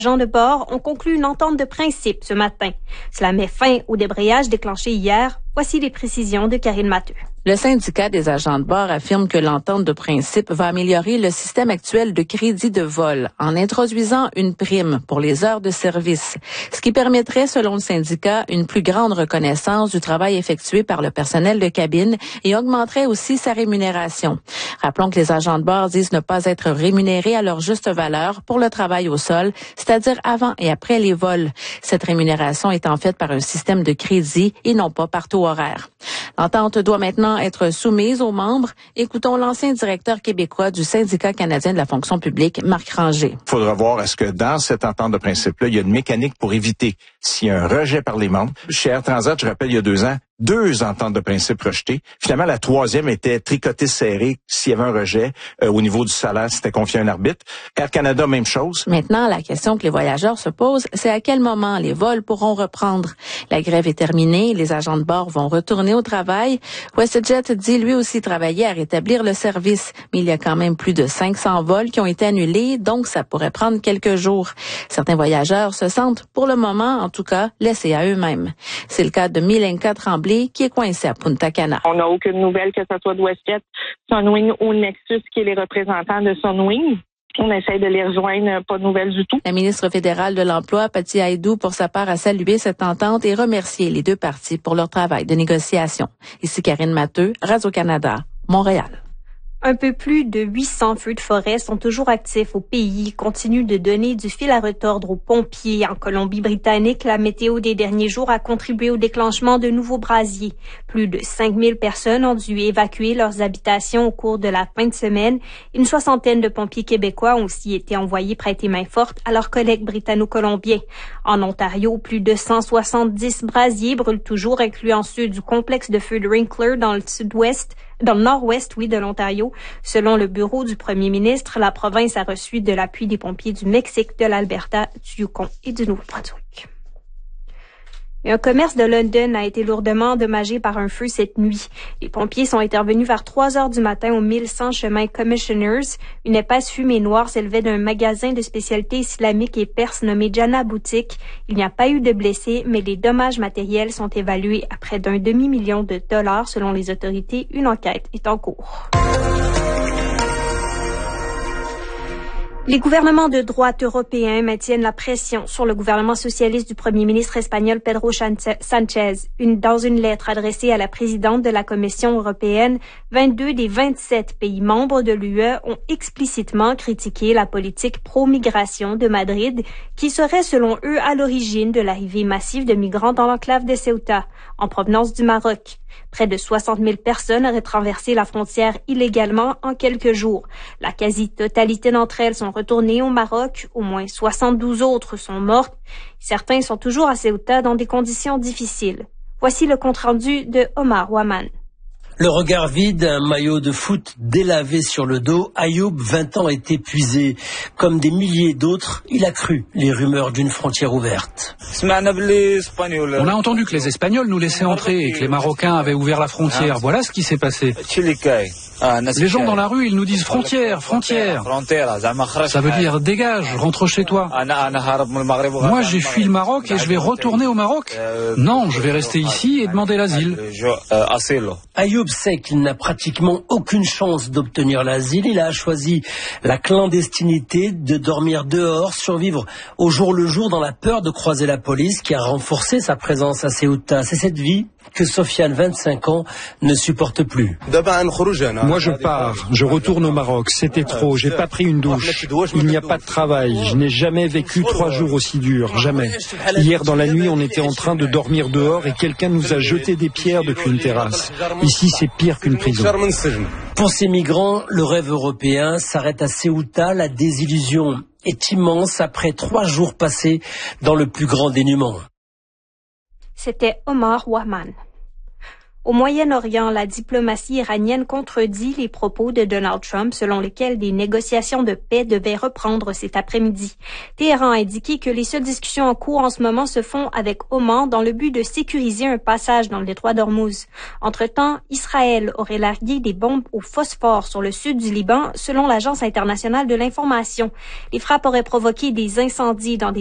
agents de bord ont conclu une entente de principe ce matin. Cela met fin au débrayage déclenché hier. Voici les précisions de Karine Matteux. Le syndicat des agents de bord affirme que l'entente de principe va améliorer le système actuel de crédit de vol en introduisant une prime pour les heures de service, ce qui permettrait, selon le syndicat, une plus grande reconnaissance du travail effectué par le personnel de cabine et augmenterait aussi sa rémunération. Rappelons que les agents de bord disent ne pas être rémunérés à leur juste valeur pour le travail au sol, c'est-à-dire avant et après les vols. Cette rémunération étant faite par un système de crédit et non pas par taux horaire. L'entente doit maintenant être soumise aux membres. Écoutons l'ancien directeur québécois du syndicat canadien de la fonction publique, Marc Ranger. Il faudra voir est-ce que dans cette entente de principe-là, il y a une mécanique pour éviter s'il y a un rejet par les membres. Chez Air Transat, je rappelle, il y a 2 ans, 2 ententes de principe rejetées. Finalement, la 3e était tricotée serrée s'il y avait un rejet. Au niveau du salaire, c'était confié à un arbitre. Air Canada, même chose. Maintenant, la question que les voyageurs se posent, c'est à quel moment les vols pourront reprendre. La grève est terminée, les agents de bord vont retourner au travail. WestJet dit lui aussi travailler à rétablir le service, mais il y a quand même plus de 500 vols qui ont été annulés, donc ça pourrait prendre quelques jours. Certains voyageurs se sentent, pour le moment en tout cas, laissés à eux-mêmes. C'est le cas de Milenka Tremblay, qui est coincé à Punta Cana. On n'a aucune nouvelle, que ce soit de WestJet, Sunwing ou Nexus, qui est les représentants de Sunwing. On essaie de les rejoindre, pas de nouvelles du tout. La ministre fédérale de l'Emploi, Patty Aydou, pour sa part, a salué cette entente et remercié les deux parties pour leur travail de négociation. Ici Karine Matteux, Radio-Canada, Montréal. Un peu plus de 800 feux de forêt sont toujours actifs au pays, continuent de donner du fil à retordre aux pompiers. En Colombie-Britannique, la météo des derniers jours a contribué au déclenchement de nouveaux brasiers. Plus de 5000 personnes ont dû évacuer leurs habitations au cours de la fin de semaine. Une soixantaine de pompiers québécois ont aussi été envoyés prêter main forte à leurs collègues britanno-colombiens. En Ontario, plus de 170 brasiers brûlent toujours, incluant ceux du complexe de feux de Wrinkler dans le nord-ouest, de l'Ontario. Selon le bureau du premier ministre, la province a reçu de l'appui des pompiers du Mexique, de l'Alberta, du Yukon et du Nouveau-Brunswick. Et un commerce de London a été lourdement endommagé par un feu cette nuit. Les pompiers sont intervenus vers 3 heures du matin au 1100 chemin Commissioners. Une épaisse fumée noire s'élevait d'un magasin de spécialités islamiques et perses nommé Jannah Boutique. Il n'y a pas eu de blessés, mais les dommages matériels sont évalués à près d'un demi-million de dollars selon les autorités. Une enquête est en cours. Les gouvernements de droite européens maintiennent la pression sur le gouvernement socialiste du premier ministre espagnol Pedro Sánchez. Dans une lettre adressée à la présidente de la Commission européenne, 22 des 27 pays membres de l'UE ont explicitement critiqué la politique pro-migration de Madrid, qui serait selon eux à l'origine de l'arrivée massive de migrants dans l'enclave de Ceuta, en provenance du Maroc. Près de 60 000 personnes auraient traversé la frontière illégalement en quelques jours. La quasi-totalité d'entre elles sont retournées au Maroc. Au moins 72 autres sont mortes. Certains sont toujours à Ceuta dans des conditions difficiles. Voici le compte-rendu de Omar Waman. Le regard vide, un maillot de foot délavé sur le dos, Ayoub, 20 ans, est épuisé. Comme des milliers d'autres, il a cru les rumeurs d'une frontière ouverte. On a entendu que les Espagnols nous laissaient entrer et que les Marocains avaient ouvert la frontière. Voilà ce qui s'est passé. Les gens dans la rue, ils nous disent frontière, frontière. Ça veut dire dégage, rentre chez toi. Moi, j'ai fui le Maroc et je vais retourner au Maroc. Non, je vais rester ici et demander l'asile. Ayoub sait qu'il n'a pratiquement aucune chance d'obtenir l'asile. Il a choisi la clandestinité, de dormir dehors, survivre au jour le jour dans la peur de croiser la police qui a renforcé sa présence à Ceuta. C'est cette vie que Sofiane, 25 ans, ne supporte plus. Moi je pars, je retourne au Maroc, c'était trop, j'ai pas pris une douche. Il n'y a pas de travail, je n'ai jamais vécu 3 jours aussi durs, jamais. Hier dans la nuit on était en train de dormir dehors et quelqu'un nous a jeté des pierres depuis une terrasse. Ici c'est pire qu'une prison. Pour ces migrants, le rêve européen s'arrête à Ceuta. La désillusion est immense après 3 jours passés dans le plus grand dénuement. C'était Omar Wahman. Au Moyen-Orient, la diplomatie iranienne contredit les propos de Donald Trump selon lesquels des négociations de paix devaient reprendre cet après-midi. Téhéran a indiqué que les seules discussions en cours en ce moment se font avec Oman dans le but de sécuriser un passage dans le détroit d'Ormuz. Entre-temps, Israël aurait largué des bombes au phosphore sur le sud du Liban selon l'Agence internationale de l'information. Les frappes auraient provoqué des incendies dans des